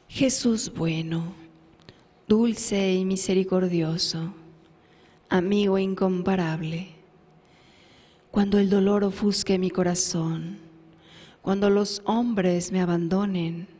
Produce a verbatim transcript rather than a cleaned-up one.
Jesús bueno, dulce y misericordioso, amigo incomparable, cuando el dolor ofusque mi corazón, cuando los hombres me abandonen,